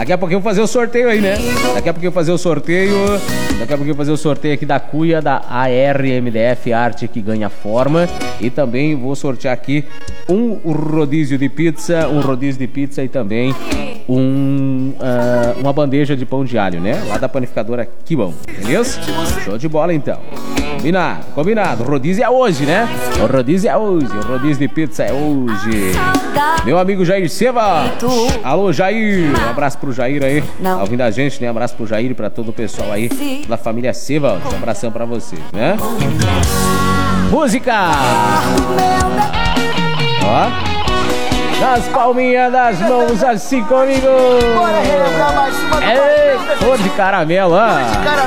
Daqui a pouquinho eu vou fazer o sorteio aí, né? Daqui a pouquinho eu vou fazer o sorteio aqui da cuia da ARMDF Arte que ganha forma. E também vou sortear aqui um rodízio de pizza e também uma bandeja de pão de alho, né? Lá da panificadora Que Bom, beleza? Show de bola então. Combinado. O rodízio é hoje, né? O rodízio de pizza é hoje. Meu amigo Jair Seva. Alô, Jair. Um abraço pro Jair aí. Tá ouvindo a gente, né? Um abraço pro Jair e pra todo o pessoal aí da família Seva. Um abração pra vocês, né? Música! Ó. Nas palminhas das mãos, assim comigo. Bora relembrar mais uma do cor de caramelo, ó.